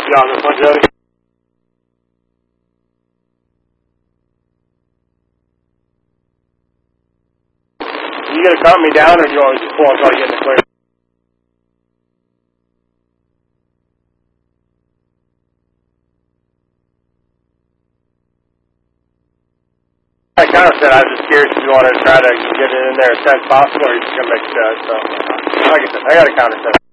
You on this one, Jody? You gonna count me down, or do you want me to just pull until I get in the clear? I kind of said I was just curious if you wanted to try to get it in there as fast as possible, or you just gonna make it. So, like I said, I got a counter set.